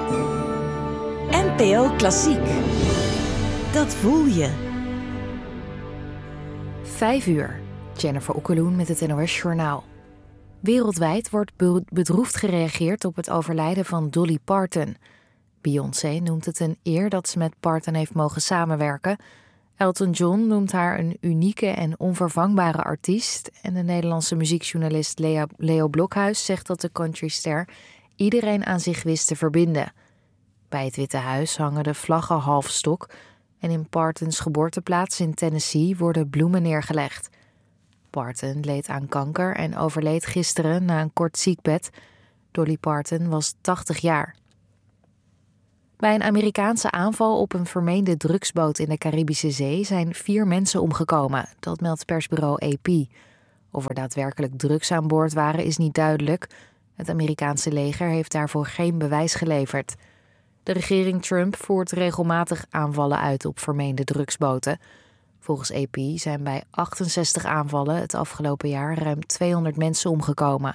NPO Klassiek. Dat voel je. 5:00. Jennifer Okkeloen met het NOS Journaal. Wereldwijd wordt bedroefd gereageerd op het overlijden van Dolly Parton. Beyoncé noemt het een eer dat ze met Parton heeft mogen samenwerken. Elton John noemt haar een unieke en onvervangbare artiest. En de Nederlandse muziekjournalist Leo Blokhuis zegt dat de countryster iedereen aan zich wist te verbinden. Bij het Witte Huis hangen de vlaggen halfstok en in Partons geboorteplaats in Tennessee worden bloemen neergelegd. Parton leed aan kanker en overleed gisteren na een kort ziekbed. Dolly Parton was 80 jaar. Bij een Amerikaanse aanval op een vermeende drugsboot in de Caribische Zee zijn 4 mensen omgekomen. Dat meldt persbureau AP. Of er daadwerkelijk drugs aan boord waren is niet duidelijk. Het Amerikaanse leger heeft daarvoor geen bewijs geleverd. De regering Trump voert regelmatig aanvallen uit op vermeende drugsboten. Volgens AP zijn bij 68 aanvallen het afgelopen jaar ruim 200 mensen omgekomen.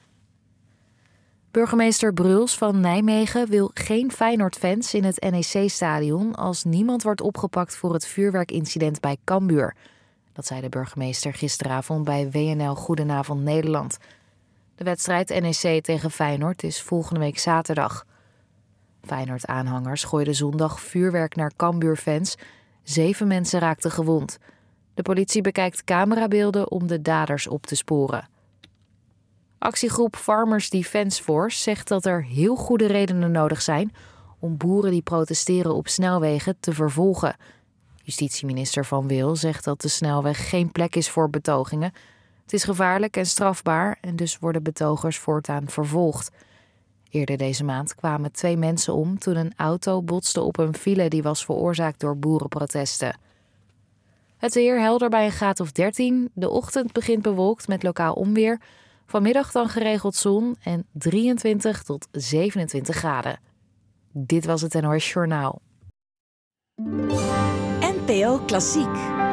Burgemeester Bruls van Nijmegen wil geen Feyenoord-fans in het NEC-stadion als niemand wordt opgepakt voor het vuurwerkincident bij Cambuur. Dat zei de burgemeester gisteravond bij WNL Goedenavond Nederland. De wedstrijd NEC tegen Feyenoord is volgende week zaterdag. Feyenoord-aanhangers gooiden zondag vuurwerk naar Cambuur-fans. 7 mensen raakten gewond. De politie bekijkt camerabeelden om de daders op te sporen. Actiegroep Farmers Defence Force zegt dat er heel goede redenen nodig zijn om boeren die protesteren op snelwegen te vervolgen. Justitieminister Van Wil zegt dat de snelweg geen plek is voor betogingen. Het is gevaarlijk en strafbaar en dus worden betogers voortaan vervolgd. Eerder deze maand kwamen 2 mensen om toen een auto botste op een file die was veroorzaakt door boerenprotesten. Het weer helder bij een graad of 13. De ochtend begint bewolkt met lokaal onweer. Vanmiddag dan geregeld zon en 23 tot 27 graden. Dit was het NOS Journaal. NPO Klassiek.